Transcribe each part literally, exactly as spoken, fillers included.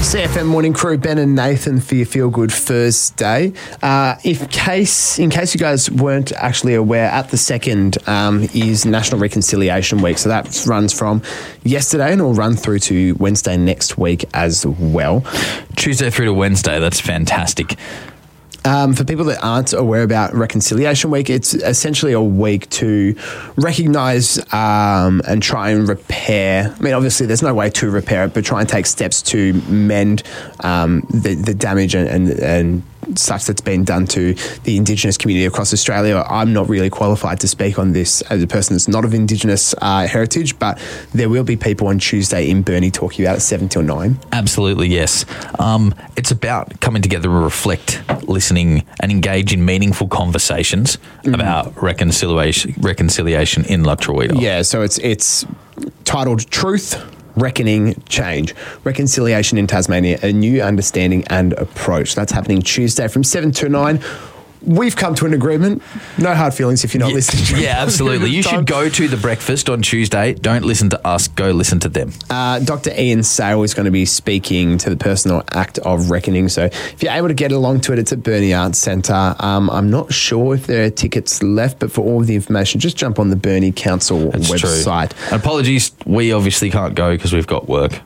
C F M Morning Crew, Ben and Nathan for your Feel Good Thursday. Uh, if case, in case you guys weren't actually aware, at the second um, is National Reconciliation Week. So that runs from yesterday and will run through to Wednesday next week as well. Tuesday through to Wednesday, that's fantastic. Um, for people that aren't aware about Reconciliation Week, it's essentially a week to recognise um, and try and repair. I mean, obviously, there's no way to repair it, but try and take steps to mend um, the, the damage and, and, and such that's been done to the Indigenous community across Australia. I'm not really qualified to speak on this as a person that's not of Indigenous uh, heritage, but there will be people on Tuesday in Burnie talking about it seven till nine. Absolutely, yes. Um, it's about coming together to reflect, listening and engage in meaningful conversations mm-hmm. about reconciliation reconciliation in La Troida. Yeah, so it's it's titled Truth, Reckoning, Change. Reconciliation in Tasmania, a new understanding and approach. That's happening Tuesday from seven to nine. We've come to an agreement. No hard feelings if you're not yeah, listening. Yeah, absolutely. You should go to the breakfast on Tuesday. Don't listen to us. Go listen to them. Uh, Doctor Ian Sale is going to be speaking to the personal act of reckoning. So if you're able to get along to it, it's at Burnie Arts Centre. Um, I'm not sure if there are tickets left, but for all of the information, just jump on the Burnie Council That's website. True. Apologies, we obviously can't go because we've got work.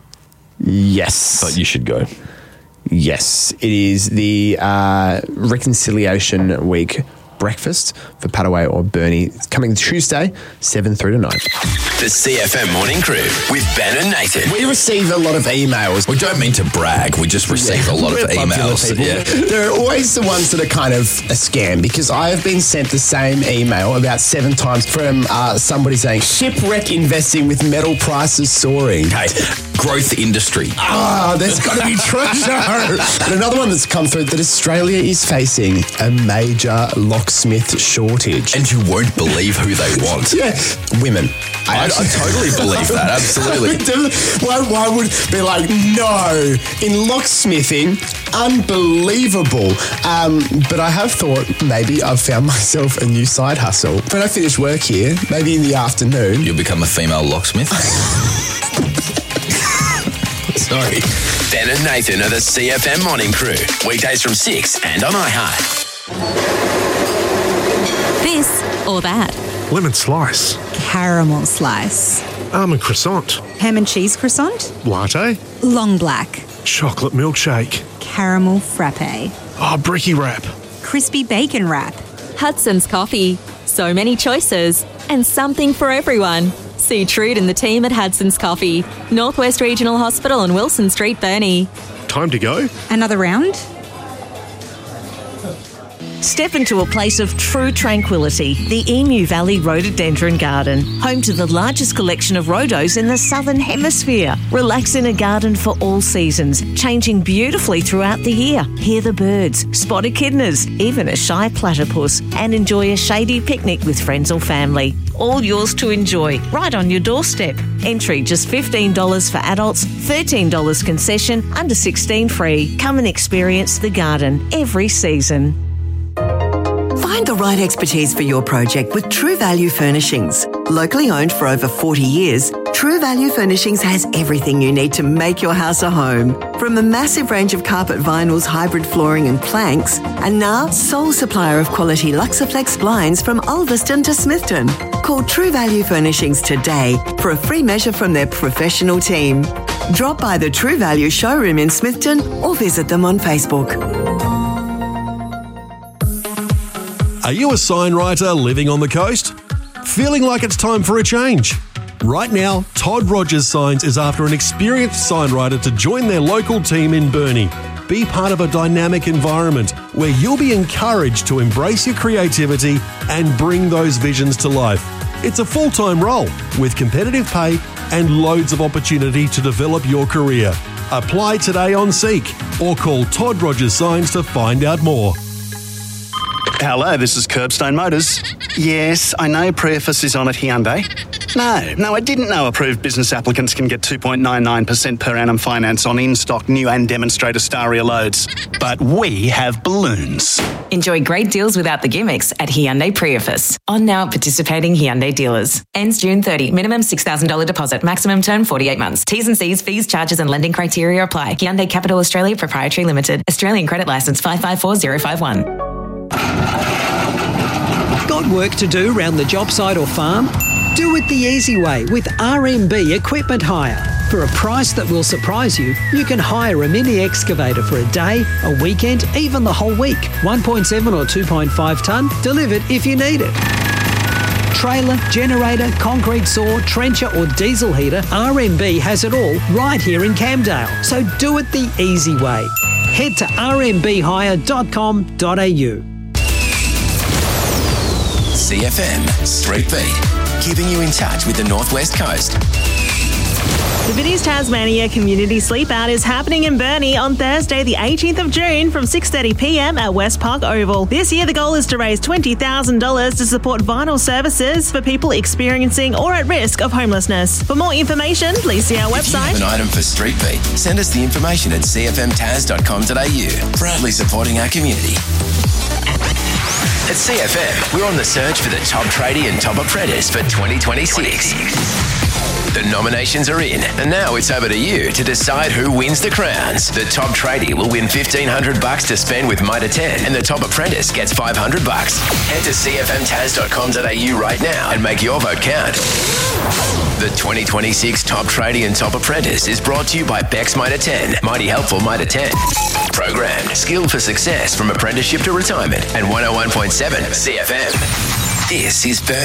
Yes. But you should go. Yes, it is the uh, Reconciliation Week breakfast for Padaway or Burnie. It's coming Tuesday, seven through to nine. The C F M Morning Crew with Ben and Nathan. We receive a lot of emails. We don't mean to brag. We just receive yeah. a lot We're of emails. Yeah. There are always the ones that are kind of a scam, because I have been sent the same email about seven times from uh, somebody saying, shipwreck investing with metal prices soaring. Hey, growth industry. Ah, oh, there's got to be treasure. And another one that's come through, that Australia is facing a major locksmith shortage. And you won't believe who they want. Yeah, women. I, I, I totally believe that, absolutely. why, why would be like, no, in locksmithing, unbelievable. Um, but I have thought maybe I've found myself a new side hustle. When I finish work here, maybe in the afternoon. You'll become a female locksmith? Sorry. Ben and Nathan are the C F M Morning Crew. Weekdays from six and on iHeart. This or that. Lemon slice. Caramel slice. Almond croissant. Ham and cheese croissant. Latte. Long black. Chocolate milkshake. Caramel frappe. Oh, bricky wrap. Crispy bacon wrap. Hudson's Coffee. So many choices and something for everyone. See Trude and the team at Hudson's Coffee, Northwest Regional Hospital on Wilson Street, Burnie. Time to go. Another round? Step into a place of true tranquility, the Emu Valley Rhododendron Garden, home to the largest collection of rhodos in the Southern Hemisphere. Relax in a garden for all seasons, changing beautifully throughout the year. Hear the birds, spot echidnas, even a shy platypus, and enjoy a shady picnic with friends or family. All yours to enjoy, right on your doorstep. Entry just fifteen dollars for adults, thirteen dollars concession, under sixteen free. Come and experience the garden every season. Find the right expertise for your project with True Value Furnishings. Locally owned for over forty years, True Value Furnishings has everything you need to make your house a home. From a massive range of carpet vinyls, hybrid flooring and planks, and now sole supplier of quality Luxaflex blinds from Ulverston to Smithton. Call True Value Furnishings today for a free measure from their professional team. Drop by the True Value showroom in Smithton or visit them on Facebook. Are you a sign writer living on the coast? Feeling like it's time for a change? Right now, Todd Rogers Signs is after an experienced sign writer to join their local team in Burnie. Be part of a dynamic environment where you'll be encouraged to embrace your creativity and bring those visions to life. It's a full-time role with competitive pay and loads of opportunity to develop your career. Apply today on Seek or call Todd Rogers Signs to find out more. Hello, this is Curbstone Motors. Yes, I know preface is on at Hyundai. No, no, I didn't know approved business applicants can get two point nine nine percent per annum finance on in-stock new and demonstrator Staria loads. But we have balloons. Enjoy great deals without the gimmicks at Hyundai Priefus. On now at participating Hyundai dealers. Ends June thirtieth. Minimum six thousand dollars deposit. Maximum term forty-eight months. T's and C's, fees, charges and lending criteria apply. Hyundai Capital Australia Proprietary Limited. Australian credit licence five five four zero five one. Got work to do around the job site or farm? Do it the easy way with R M B Equipment Hire. For a price that will surprise you, you can hire a mini excavator for a day, a weekend, even the whole week. one point seven or two point five tonne, delivered if you need it. Trailer, generator, concrete saw, trencher or diesel heater, R M B has it all right here in Camdale. So do it the easy way. Head to r m b hire dot com dot a u. C F M Street Beat, keeping you in touch with the Northwest Coast. The Biddies Tasmania Community Sleepout is happening in Burnie on Thursday the eighteenth of June from six thirty p m at West Park Oval. This year the goal is to raise twenty thousand dollars to support vital services for people experiencing or at risk of homelessness. For more information, please see our website. If you have an item for Street Beat, send us the information at c f m taz dot com dot a u. Proudly supporting our community. At C F M, we're on the search for the top tradie and top apprentice for twenty twenty-six. The nominations are in, and now it's over to you to decide who wins the crowns. The top tradie will win fifteen hundred bucks to spend with Mitre ten, and the top apprentice gets five hundred bucks. Head to c f m taz dot com dot a u right now and make your vote count. The twenty twenty-six Top Tradie and Top Apprentice is brought to you by Bex Mitre ten, Mighty Helpful Mitre ten. Programmed, skilled for success from apprenticeship to retirement, and one oh one point seven C F M. This is Burn.